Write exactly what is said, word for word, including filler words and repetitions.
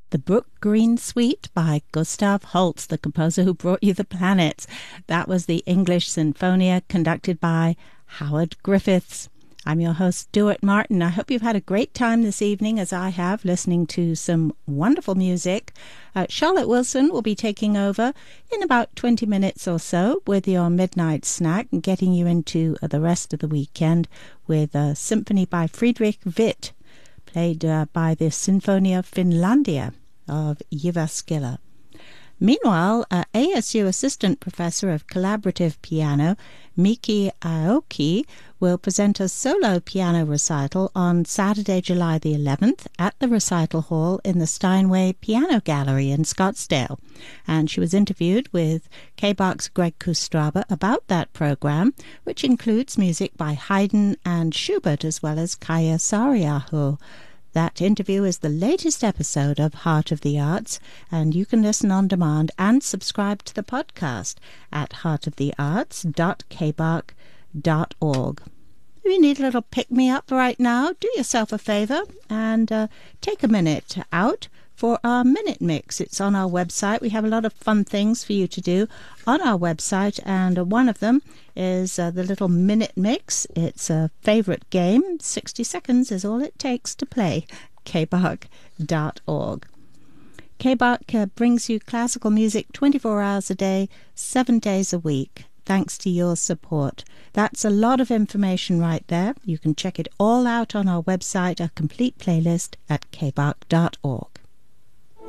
The Brook Green Suite by Gustav Holst, the composer who brought you the planets. That was the English Sinfonia conducted by Howard Griffiths. I'm your host, Stuart Martin. I hope you've had a great time this evening, as I have, listening to some wonderful music. Uh, Charlotte Wilson will be taking over in about twenty minutes or so with your midnight snack and getting you into uh, the rest of the weekend with a symphony by Friedrich Witt, played uh, by the Sinfonia Finlandia of Jyväskylä. Meanwhile, uh, A S U Assistant Professor of Collaborative Piano, Miki Aoki, will present a solo piano recital on Saturday, July the eleventh at the Recital Hall in the Steinway Piano Gallery in Scottsdale. And she was interviewed with K B A C's Greg Kustraba about that program, which includes music by Haydn and Schubert as well as Kaija Saariaho. That interview is the latest episode of Heart of the Arts, and you can listen on demand and subscribe to the podcast at heart of the arts dot k b a c dot org. If you need a little pick-me-up right now, do yourself a favor and uh, take a minute out for our Minute Mix. It's on our website. We have a lot of fun things for you to do on our website, and uh, one of them is uh, the little Minute Mix. It's a favorite game. sixty seconds is all it takes to play. k b a c dot org. K B A C uh, brings you classical music twenty-four hours a day, seven days a week, thanks to your support. That's a lot of information right there. You can check it all out on our website, a complete playlist at k b a c dot org.